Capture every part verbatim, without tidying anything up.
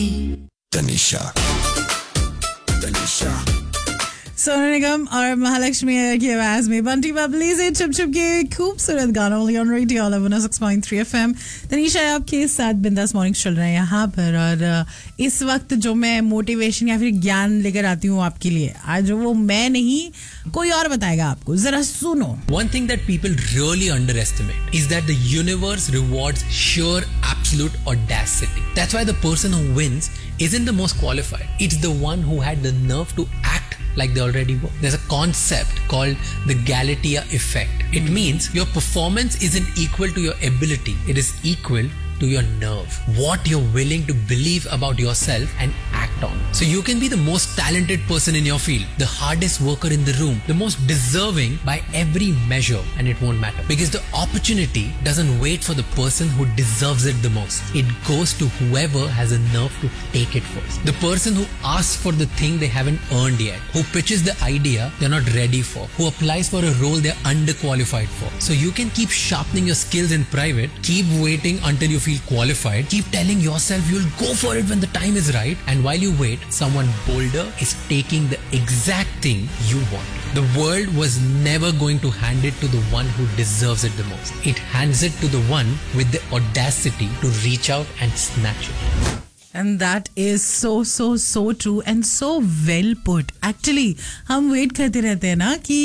Tanisha. Tanisha. Sonu Nigam और महालक्ष्मी की आवाज में बंटी बबली से चुप चुप के खूबसूरत गाना on radio one O six point three FM. Tanisha आपके साथ बिंदास मॉर्निंग चल रहे हैं यहाँ पर, और इस वक्त जो मैं मोटिवेशन या फिर ज्ञान लेकर आती हूँ आपके लिए, आज वो मैं नहीं कोई और बताएगा आपको, जरा सुनो। One thing that people really underestimate is that the universe rewards sheer absolute audacity. That's why the person who wins isn't the most qualified. It's the one who had the nerve to act like they already were. There's a concept called the Galatea effect. It means your performance isn't equal to your ability. It is equal to your nerve. What you're willing to believe about yourself and act on. So you can be the most talented person in your field, the hardest worker in the room, the most deserving by every measure, and it won't matter. Because the opportunity doesn't wait for the person who deserves it the most. It goes to whoever has a nerve to take it first. The person who asks for the thing they haven't earned yet, who pitches the idea they're not ready for, who applies for a role they're underqualified for. So you can keep sharpening your skills in private, keep waiting until you feel qualified, keep telling yourself you'll go for it when the time is right, and while you wait, someone bolder is taking the exact thing you want. The world was never going to hand it to the one who deserves it the most. It hands it to the one with the audacity to reach out and snatch it. And that is so so so true and so well put. Actually, हम wait करते रहते हैं ना कि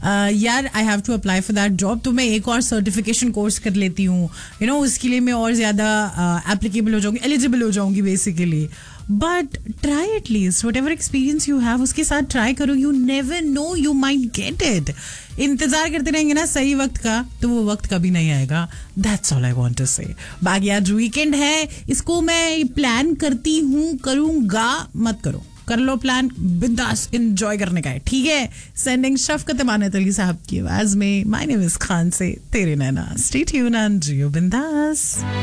यार I have to apply for that job, तो मैं एक और सर्टिफिकेशन कोर्स कर लेती हूँ, यू नो, उसके लिए मैं और ज़्यादा एप्लीकेबल हो जाऊँगी, एलिजिबल हो जाऊँगी basically. But try at least what ever experience you have, उसके साथ ट्राई करो. You never know, you might get it. इंतजार करते रहेंगे ना सही वक्त का, तो वो वक्त कभी नहीं आएगा. That's all I want to से. बाकी आज वीकेंड है, इसको मैं प्लान करती हूँ, करूँगा, मत करो, कर लो प्लान, बिंदास एंजॉय करने का है, ठीक है. सेंडिंग शफकत माने तली साहब की आवाज में माय नेम इज खान से तेरे नैना. स्टे ट्यून्ड एंड जियो बिंदास.